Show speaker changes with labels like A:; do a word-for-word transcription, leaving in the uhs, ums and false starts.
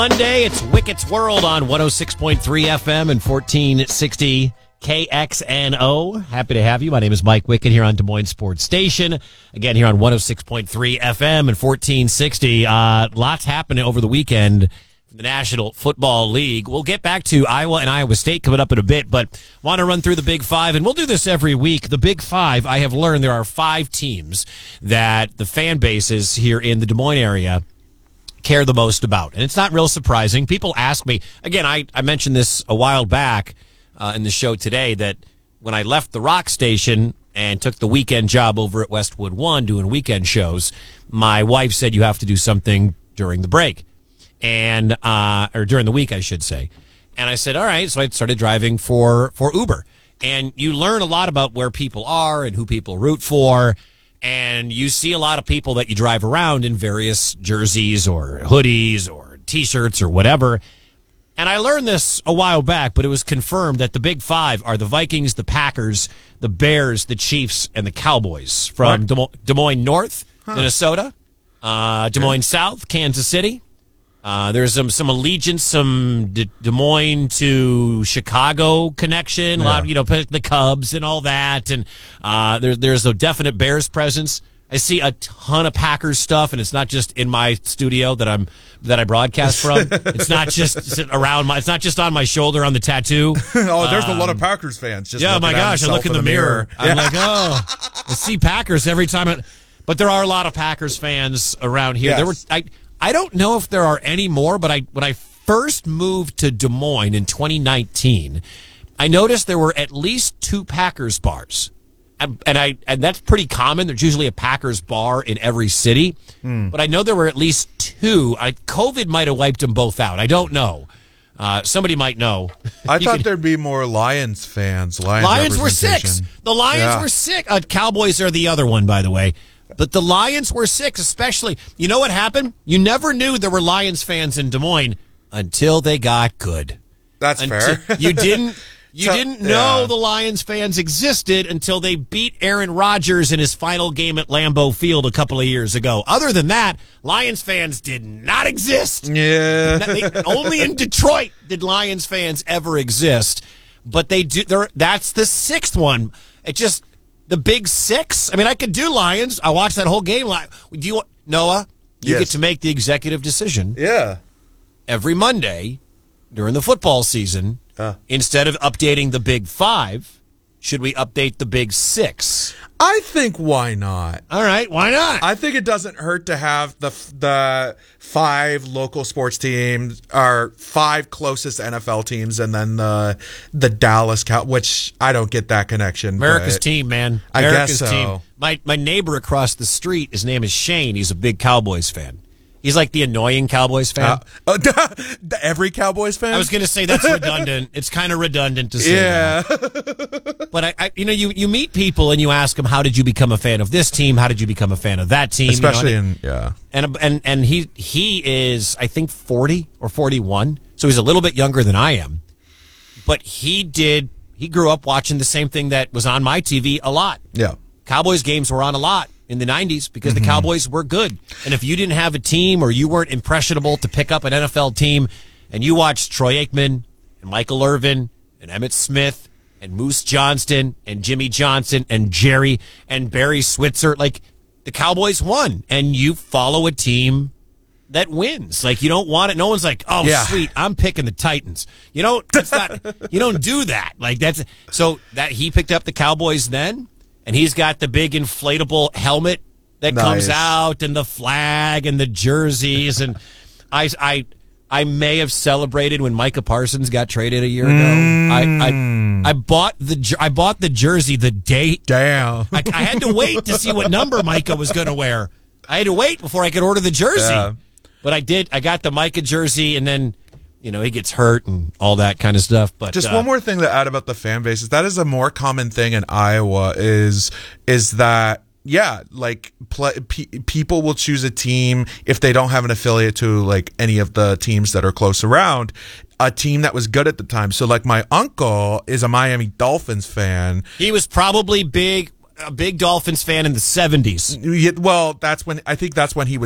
A: Monday, it's Wickett's World on one oh six point three F M and fourteen sixty K X N O. Happy to have you. My name is Mike Wickett here on Des Moines Sports Station. Again, here on one oh six point three F M and fourteen sixty. Uh, lots happening over the weekend in the National Football League. We'll get back to Iowa and Iowa State coming up in a bit, but want to run through the Big Five, and we'll do this every week. The Big Five, I have learned there are five teams that the fan bases here in the Des Moines area care the most about. And it's not real surprising. People ask me, again, I, I mentioned this a while back uh, in the show today, that when I left the rock station and took the weekend job over at Westwood One doing weekend shows, my wife said you have to do something during the break. And, uh, or during the week, I should say. And I said, all right. So I started driving for, for Uber. And you learn a lot about where people are and who people root for. And you see a lot of people that you drive around in various jerseys or hoodies or T-shirts or whatever. And I learned this a while back, but it was confirmed that the Big Five are the Vikings, the Packers, the Bears, the Chiefs, and the Cowboys from Des Moines, Des Moines North, huh. Minnesota, uh, Des Moines South, Kansas City. Uh, there's some, some allegiance, some De, Des Moines to Chicago connection, yeah. A lot of, you know, the Cubs and all that. And, uh, there, there's a definite Bears presence. I see a ton of Packers stuff, and it's not just in my studio that I'm, that I broadcast from. It's not just around my, it's not just on my shoulder on the tattoo.
B: oh, there's um, a lot of
A: Um,
B: Packers fans. Just
A: yeah, my gosh, I look in the, the mirror. mirror. I'm yeah. like, oh, I see Packers every time. I, but there are a lot of Packers fans around here. Yes. There were, I, I don't know if there are any more, but I when I first moved to Des Moines in twenty nineteen, I noticed there were at least two Packers bars. And, and I and that's pretty common. There's usually a Packers bar in every city. Mm. But I know there were at least two. I, COVID might have wiped them both out. I don't know. Uh, somebody might know.
B: I thought could, there'd be more Lions fans. Lions,
A: Lions were six. The Lions yeah. were six. Uh, Cowboys are the other one, by the way. But the Lions were six, especially. You know what happened? You never knew there were Lions fans in Des Moines until they got good.
B: That's until,
A: fair. You didn't you so, didn't know yeah. the Lions fans existed until they beat Aaron Rodgers in his final game at Lambeau Field a couple of years ago. Other than that, Lions fans did not exist.
B: Yeah.
A: They, only in Detroit did Lions fans ever exist. But they do. That's the sixth one. It just... The Big Six? I mean, I could do Lions. I watched that whole game. Do you want, Noah, you yes. get to make the executive decision.
B: Yeah.
A: Every Monday during the football season, uh. instead of updating the Big Five, should we update the Big Six?
B: I think why not?
A: All right, why not?
B: I think it doesn't hurt to have the the five local sports teams, our five closest N F L teams, and then the the Dallas Cow, which I don't get that connection.
A: America's team, man.
B: I
A: America's
B: guess so.
A: Team. My my neighbor across the street, his name is Shane. He's a big Cowboys fan. He's like the annoying Cowboys fan.
B: Uh, uh, every Cowboys fan?
A: I was going to say that's redundant. It's kind of redundant to say
B: yeah.
A: that. But, I, I, you know, you, you meet people and you ask them, how did you become a fan of this team? How did you become a fan of that team?
B: Especially
A: you know,
B: in, yeah.
A: And, and, and he, he is, I think, forty or forty-one. So he's a little bit younger than I am. But he did, he grew up watching the same thing that was on my T V a lot.
B: Yeah.
A: Cowboys games were on a lot in the nineties because mm-hmm. the Cowboys were good. And if you didn't have a team or you weren't impressionable to pick up an N F L team and you watched Troy Aikman and Michael Irvin and Emmitt Smith and Moose Johnston and Jimmy Johnson and Jerry and Barry Switzer, like the Cowboys won. And you follow a team that wins. Like you don't want it. No one's like, oh, yeah. sweet, I'm picking the Titans. You don't, that's not, you don't do that. Like that's, so that he picked up the Cowboys then. And he's got the big inflatable helmet that nice. comes out and the flag and the jerseys. And I, I, I may have celebrated when Micah Parsons got traded a year ago. Mm. I, I, I bought the, I bought the jersey the day.
B: Damn.
A: I, I had to wait to see what number Micah was going to wear. I had to wait before I could order the jersey. Yeah. But I did. I got the Micah jersey, and then, you know, he gets hurt and all that kind of stuff. But
B: just
A: uh,
B: one more thing to add about the fan bases. That is a more common thing in Iowa is is that, yeah, like play, pe- people will choose a team if they don't have an affiliate to like any of the teams that are close around, a team that was good at the time. So like my uncle is a Miami Dolphins fan.
A: He was probably big. A big Dolphins fan in the seventies.
B: Well, that's when I think that's when he was